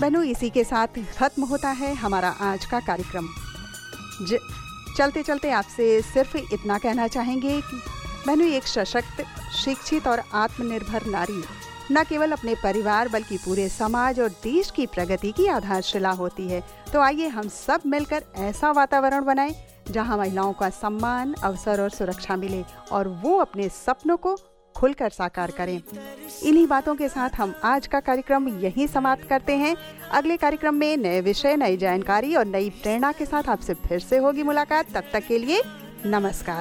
बहनों, इसी के साथ खत्म होता है हमारा आज का कार्यक्रम। चलते चलते आपसे सिर्फ इतना कहना चाहेंगे कि बहनों, एक सशक्त, शिक्षित और आत्मनिर्भर नारी न केवल अपने परिवार बल्कि पूरे समाज और देश की प्रगति की आधारशिला होती है। तो आइए हम सब मिलकर ऐसा वातावरण बनाएं जहां महिलाओं का सम्मान, अवसर और सुरक्षा मिले और वो अपने सपनों को खुलकर साकार करें। इन्हीं बातों के साथ हम आज का कार्यक्रम यहीं समाप्त करते हैं। अगले कार्यक्रम में नए विषय, नई जानकारी और नई प्रेरणा के साथ आपसे फिर से होगी मुलाकात। तब तक के लिए नमस्कार।